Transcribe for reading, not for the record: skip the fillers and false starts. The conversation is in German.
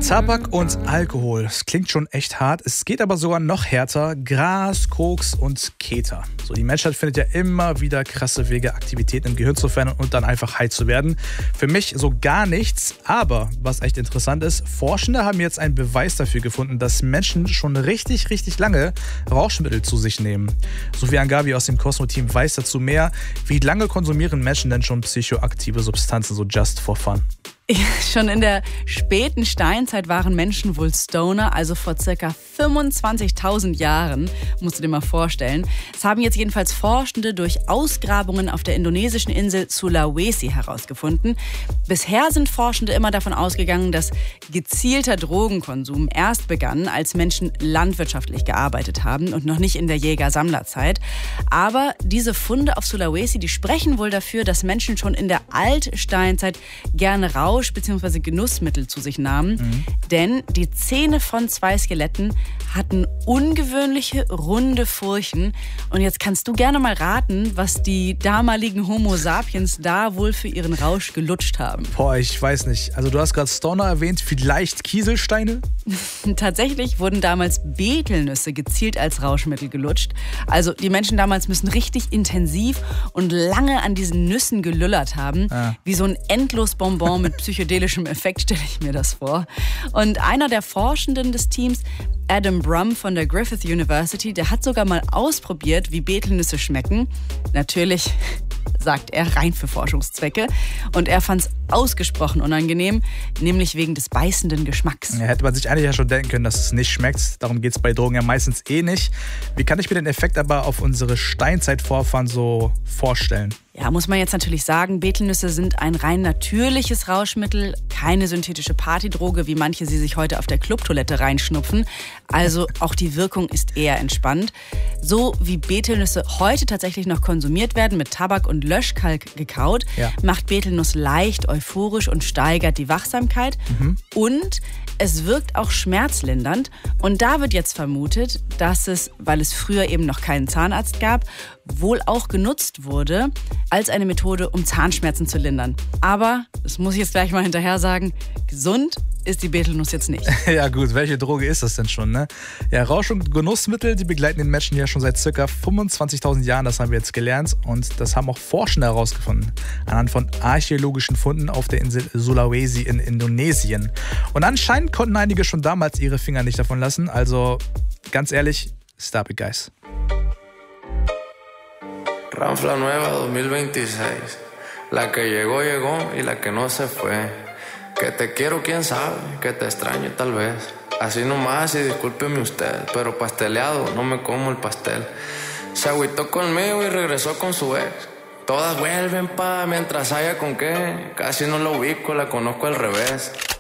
Tabak und Alkohol. Es klingt schon echt hart. Es geht aber sogar noch härter. Gras, Koks und Keter. So, die Menschheit findet ja immer wieder krasse Wege, Aktivitäten im Gehirn zu verändern und dann einfach high zu werden. Für mich so gar nichts. Aber was echt interessant ist, Forschende haben jetzt einen Beweis dafür gefunden, dass Menschen schon richtig lange Rauschmittel zu sich nehmen. Sophie Angabi aus dem Cosmo-Team weiß dazu mehr. Wie lange konsumieren Menschen denn schon psychoaktive Substanzen, so just for fun? Schon in der späten Steinzeit waren Menschen wohl Stoner, also vor ca. 25.000 Jahren, musst du dir mal vorstellen. Das haben jetzt jedenfalls Forschende durch Ausgrabungen auf der indonesischen Insel Sulawesi herausgefunden. Bisher sind Forschende immer davon ausgegangen, dass gezielter Drogenkonsum erst begann, als Menschen landwirtschaftlich gearbeitet haben und noch nicht in der Jäger-Sammlerzeit. Aber diese Funde auf Sulawesi, die sprechen wohl dafür, dass Menschen schon in der Altsteinzeit gerne Rausch bzw. Genussmittel zu sich nahmen. Denn die Zähne von 2 Skeletten hatten ungewöhnliche, runde Furchen. Und jetzt kannst du gerne mal raten, was die damaligen Homo sapiens da wohl für ihren Rausch gelutscht haben. Boah, ich weiß nicht. Also du hast gerade Stoner erwähnt, vielleicht Kieselsteine? Tatsächlich wurden damals Betelnüsse gezielt als Rauschmittel gelutscht. Also die Menschen damals müssen richtig intensiv und lange an diesen Nüssen gelüllert haben. Wie so ein endlos Bonbon mit psychedelischem Effekt stelle ich mir das vor. Und einer der Forschenden des Teams, Adam Brum von der Griffith University, der hat sogar mal ausprobiert, wie Betelnüsse schmecken. Natürlich, sagt er, rein für Forschungszwecke. Und er fand es ausgesprochen unangenehm, nämlich wegen des beißenden Geschmacks. Ja, hätte man sich eigentlich ja schon denken können, dass es nicht schmeckt. Darum geht es bei Drogen ja meistens nicht. Wie kann ich mir den Effekt aber auf unsere Steinzeitvorfahren so vorstellen? Ja, muss man jetzt natürlich sagen, Betelnüsse sind ein rein natürliches Rauschmittel, keine synthetische Partydroge, wie manche sie sich heute auf der Clubtoilette reinschnupfen. Also auch die Wirkung ist eher entspannt. So wie Betelnüsse heute tatsächlich noch konsumiert werden, mit Tabak und Löschkalk gekaut, macht Betelnuss leicht euphorisch und steigert die Wachsamkeit. Und es wirkt auch schmerzlindernd. Und da wird jetzt vermutet, dass es, weil es früher eben noch keinen Zahnarzt gab, wohl auch genutzt wurde als eine Methode, um Zahnschmerzen zu lindern. Aber, das muss ich jetzt gleich mal hinterher sagen, gesund ist die Betelnuss jetzt nicht. Ja gut, welche Droge ist das denn schon, ne? Ja, Rausch- und Genussmittel, die begleiten den Menschen ja schon seit ca. 25.000 Jahren, das haben wir jetzt gelernt. Und das haben auch Forschende herausgefunden, anhand von archäologischen Funden auf der Insel Sulawesi in Indonesien. Und anscheinend konnten einige schon damals ihre Finger nicht davon lassen. Also, ganz ehrlich, stop it, guys. Ranfla nueva 2026. La que llegó, llegó y la que no se fue. Que te quiero, quién sabe, que te extraño tal vez. Así nomás y discúlpeme usted, pero pasteleado, no me como el pastel. Se agüitó conmigo y regresó con su ex. Todas vuelven mientras haya con qué. Casi no la ubico, la conozco al revés.